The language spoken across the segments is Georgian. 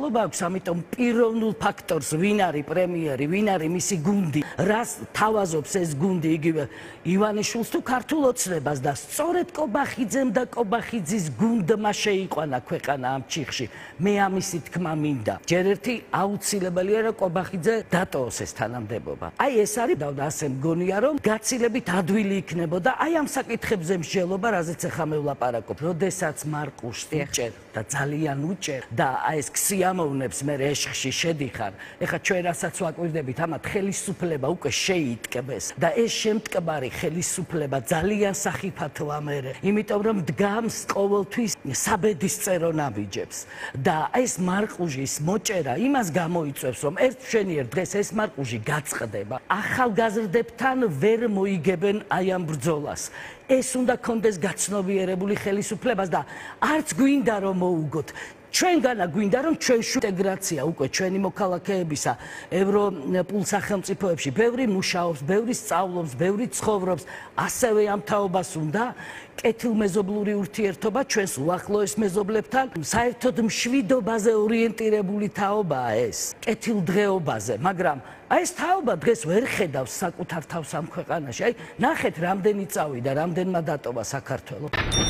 მნიშვნელობა აქვს, ამიტომ პიროვნულ ფაქტორს ვინ არის პრემიერი, ვინ არის მისი გუნდი, რას თავაზობს ეს გუნდი იგივე ივანიშვილს თუ ქართულ ოცნებას და სწორედ კობახიძემ და კობახიძის გუნდმა შეიყვანა ქვეყანა ამ ჩიხში. მე ამისი თქმა მინდა. ჯერ ერთი აუცილებელია რომ კობახიძე დატოვოს ეს თანამდებობა. აი ეს არის და ასე მგონია რომ გაცილებით ადვილი იქნებოდა აი ამ საკითხებზე მსჯელობა, რაზეც ახლა მე ვლაპარაკობ. როდესაც მარყუშს უჭერ და ძალიან უჭერ და აი ეს ქსიამოვნებს მე ეშხში შედიხარ. ეხლა ჩვენ რასაც ვაკვირდებით, ამათ ხელისუფლება უკვე შეიტკბეს და ეს შემტკბარი ხელისუფლება ძალიან სახიფათოა მერე, იმიტომ რომ დგამს ყოველთვის საბედისწერო ნაბიჯებს და ეს მარყუჟის მოჭერა იმას გამოიწვევს, რომ ერთ მშვენიერ დღეს ეს მარყუჟი გაწყდება. ახალგაზრდებთან ვერ მოიგებენ აი ამ ბრძოლას. ეს უნდა კონდეს გაცნობიერებული ხელისუფლებას და არც გვინდა რომ მოუგოთ. ჩვენგანა გვინდა რომ ჩვენში ინტეგრაცია უკვე ჩვენი მოქალაქეებისა ევროპულ სახელმწიფოებში ბევრი მუშაობს, ბევრი სწავლობს, ბევრი ცხოვრობს, ასევე ამ თაობას უნდა კეთილმეზობლური ურთიერთობა ჩვენს უახლოეს მეზობლებთან, საერთოდ მშვიდობაზე ორიენტირებული თაობაა ეს, კეთილდღეობაზე, მაგრამ აი ეს თაობა დღეს ვერ ხედავს საკუთარ თავს ამ ქვეყანაში. აი ნახეთ რამდენი წავიდა, რამდენმა დატოვა საქართველო.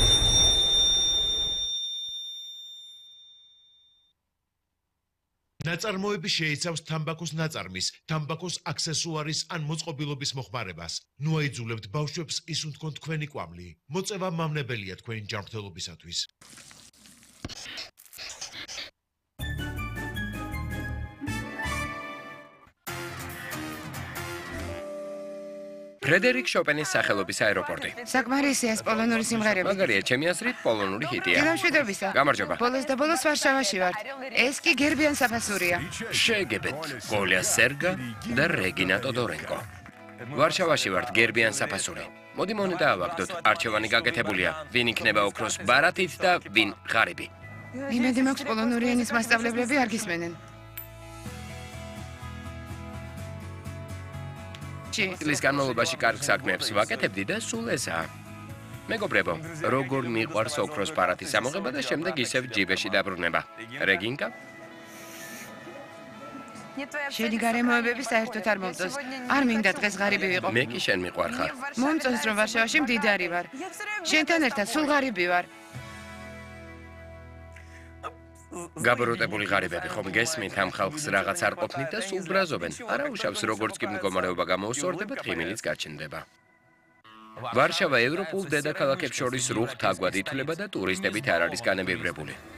ნაწარმოები შეიცავს თამბაქოს ნაწარმის, თამბაქოს აქსესუარის ან მოწყობილობის მოხმარებას. ნუ აიძულებთ ბავშვებს ისუნ თქვენ თქვენი კვამლი. მოწევა მავნებელია თქვენი ჯანმრთელობისათვის. ფრედერიკ შოპენის სახელობის აეროპორტი. საკმარისია ეს პოლონური სიმღერები. მაგარია, ჩემი აზრით პოლონური ჰიტია. გამშვიდობისა. გამარჯობა. ბოლოს და ბოლოს ვარშავაში ვართ. ეს კი გერბიან საფასურია. შეგებეთ, გოლია სერგა და რეგინა ტოდორენკო. ვარშავაში ვართ, გერბიან საფასური. მოდი მონეტა ავაგდოთ, არჩევანი გაკეთებულია. ვინ იქნება ოქროს ბარათით და ვინ ღარიბი. იმედი მაქვს პოლონური ენის მასწავლებლები არ გისმენენ. წლის განმავლობაში კარგ საქმეებს ვაკეთებდი და სულ ესაა. მეგობრებო, როგორ მიყვარს ოქროს ბარათის ამოღება და შემდეგ ისევ ჯიბეში დაბრუნება. რეგინკა? შენი გარემოებები საერთოდ არ მომწონს. არ მინდა დღეს ღარიბი ვიყო. მე კი შენ მიყვარხარ. მომწონს რომ ვარშავაში მდიდარი ვარ. შენთან ერთად სულ ღარიბი ვარ. გაბრუტებული ღარიბები ხომ გესმით ამ ხალხს რაღაც არ ყოფნით და სულ ბრაზობენ. არა უშავს როგორც კი მდგომარეობა გამოუსწორდებათ, ღიმილიც გაჩნდება. ვარშავა ევროპულ დედაქალაქებს შორის რუხ თაგვად ითვლება და ტურისტებით არ არის განებივრებული.